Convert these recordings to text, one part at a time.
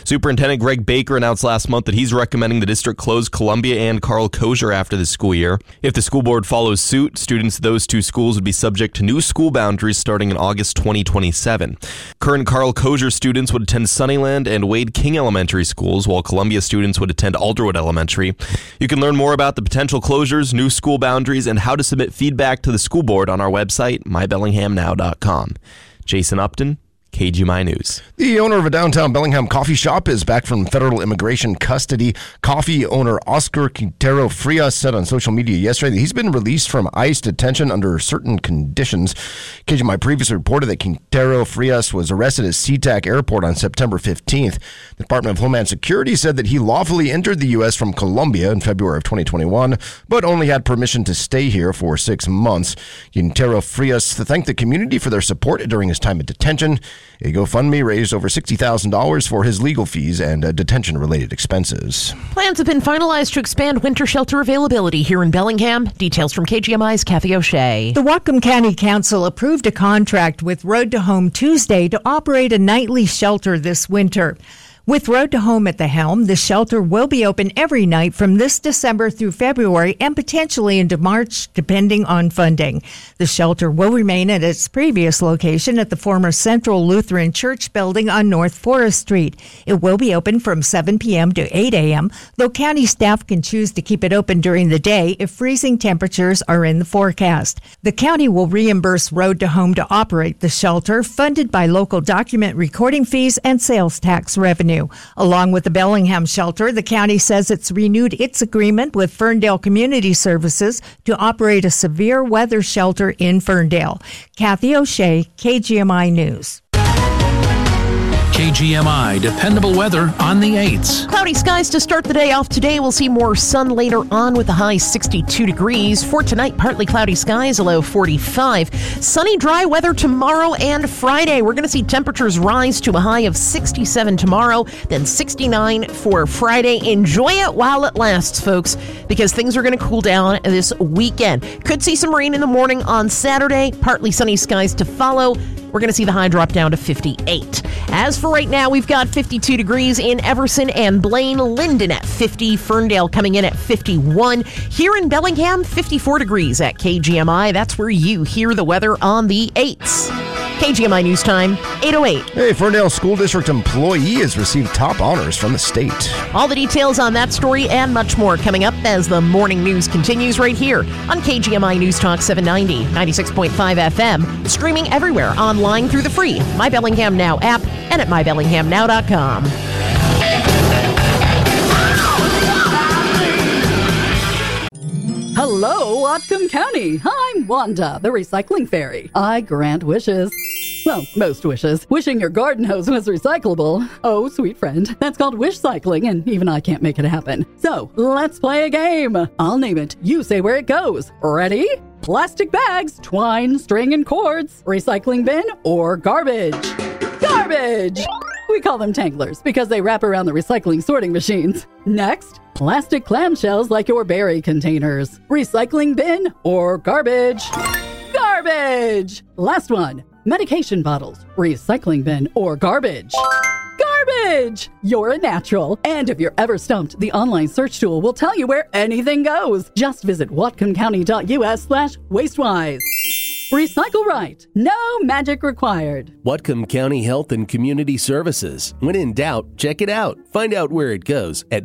Superintendent Greg Baker announced last month that he's recommending the district close Columbia and Carl Koser after the school year. If the school board follows suit, students at those two schools would be subject to new school boundaries starting in August 2027. Current Carl Koser students would attend Sunnyland and Wade King Elementary schools, while Columbia students would attend Alderwood Elementary. You can learn more about the potential closures, new school boundaries, and how to submit feedback to the school board on our website, mybellinghamnow.com. Jason Upton, KGMI News. The owner of a downtown Bellingham coffee shop is back from federal immigration custody. Coffee owner Oscar Quintero Frias said on social media yesterday that he's been released from ICE detention under certain conditions. KGMI previously reported that Quintero Frias was arrested at SeaTac Airport on September 15th. The Department of Homeland Security said that he lawfully entered the U.S. from Colombia in February of 2021, but only had permission to stay here for 6 months. Quintero Frias thanked the community for their support during his time in detention. A GoFundMe raised over $60,000 for his legal fees and detention-related expenses. Plans have been finalized to expand winter shelter availability here in Bellingham. Details from KGMI's Kathy O'Shea. The Whatcom County Council approved a contract with Road to Home Tuesday to operate a nightly shelter this winter. With Road to Home at the helm, the shelter will be open every night from this December through February and potentially into March, depending on funding. The shelter will remain at its previous location at the former Central Lutheran Church building on North Forest Street. It will be open from 7 p.m. to 8 a.m., though county staff can choose to keep it open during the day if freezing temperatures are in the forecast. The county will reimburse Road to Home to operate the shelter, funded by local document recording fees and sales tax revenue. Along with the Bellingham shelter, the county says it's renewed its agreement with Ferndale Community Services to operate a severe weather shelter in Ferndale. Kathy O'Shea, KGMI News. KGMI dependable weather on the 8s. Cloudy skies to start the day off today. We'll see more sun later on with a high 62 degrees. For tonight, partly cloudy skies, a low 45. Sunny, dry weather tomorrow and Friday. We're going to see temperatures rise to a high of 67 tomorrow, then 69 for Friday. Enjoy it while it lasts, folks, because things are going to cool down this weekend. Could see some rain in the morning on Saturday. Partly sunny skies to follow. We're going to see the high drop down to 58. As for right now, we've got 52 degrees in Everson and Blaine, Linden at 50, Ferndale coming in at 51. Here in Bellingham, 54 degrees at KGMI. That's where you hear the weather on the 8s. KGMI News Time, 8:08. Hey, Ferndale School District employee has received top honors from the state. All the details on that story and much more coming up as the morning news continues right here on KGMI News Talk 790, 96.5 FM, streaming everywhere online through the free My Bellingham Now app and at mybellinghamnow.com. Hello, Whatcom County. I'm Wanda, the recycling fairy. I grant wishes. Well, most wishes. Wishing your garden hose was recyclable. Oh, sweet friend. That's called wish cycling, and even I can't make it happen. So, let's play a game. I'll name it. You say where it goes. Ready? Plastic bags, twine, string, and cords. Recycling bin or garbage? Garbage! We call them tanglers because they wrap around the recycling sorting machines. Next, plastic clamshells like your berry containers. Recycling bin or garbage? Garbage! Last one, medication bottles. Recycling bin or garbage? Garbage! You're a natural. And if you're ever stumped, the online search tool will tell you where anything goes. Just visit whatcomcounty.us/wastewise. Recycle right. No magic required. Whatcom County Health and Community Services. When in doubt, check it out. Find out where it goes at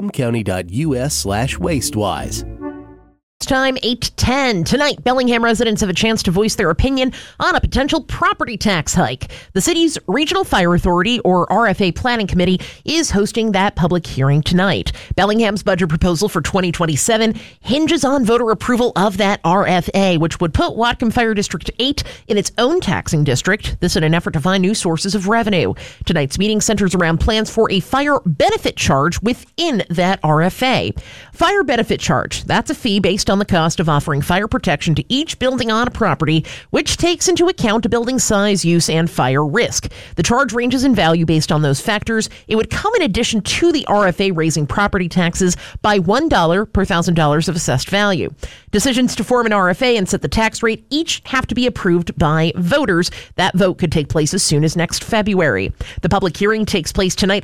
whatcomcounty.us/wastewise. It's time 8:10. Tonight, Bellingham residents have a chance to voice their opinion on a potential property tax hike. The city's Regional Fire Authority, or RFA Planning Committee, is hosting that public hearing tonight. Bellingham's budget proposal for 2027 hinges on voter approval of that RFA, which would put Whatcom Fire District 8 in its own taxing district. This in an effort to find new sources of revenue. Tonight's meeting centers around plans for a fire benefit charge within that RFA. Fire benefit charge, that's a fee based on the cost of offering fire protection to each building on a property, which takes into account a building's size, use, and fire risk. The charge ranges in value based on those factors. It would come in addition to the RFA raising property taxes by $1 per $1,000 of assessed value. Decisions to form an RFA and set the tax rate each have to be approved by voters. That vote could take place as soon as next February. The public hearing takes place tonight